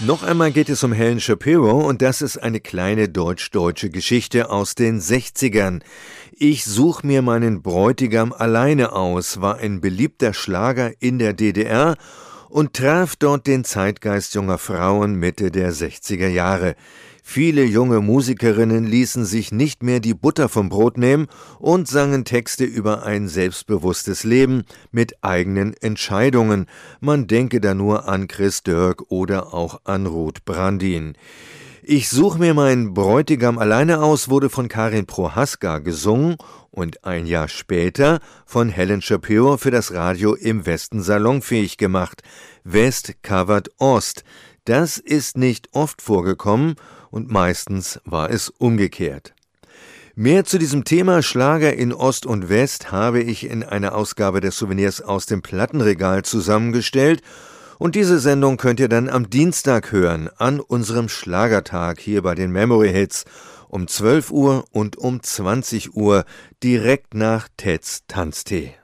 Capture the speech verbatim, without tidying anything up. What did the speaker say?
Noch einmal geht es um Helen Shapiro und das ist eine kleine deutsch-deutsche Geschichte aus den sechzigern. Ich such mir meinen Bräutigam alleine aus war ein beliebter Schlager in der D D R und traf dort den Zeitgeist junger Frauen Mitte der sechziger Jahre. Viele junge Musikerinnen ließen sich nicht mehr die Butter vom Brot nehmen und sangen Texte über ein selbstbewusstes Leben mit eigenen Entscheidungen. Man denke da nur an Chris Dirk oder auch an Ruth Brandin. Ich such mir meinen Bräutigam alleine aus wurde von Karin Prohaska gesungen und ein Jahr später von Helen Shapiro für das Radio im Westen salonfähig gemacht. West covert Ost. Das ist nicht oft vorgekommen und meistens war es umgekehrt. Mehr zu diesem Thema Schlager in Ost und West habe ich in einer Ausgabe des Souvenirs aus dem Plattenregal zusammengestellt und diese Sendung könnt ihr dann am Dienstag hören, an unserem Schlagertag hier bei den Memory Hits um zwölf Uhr und um zwanzig Uhr direkt nach Teds Tanztee.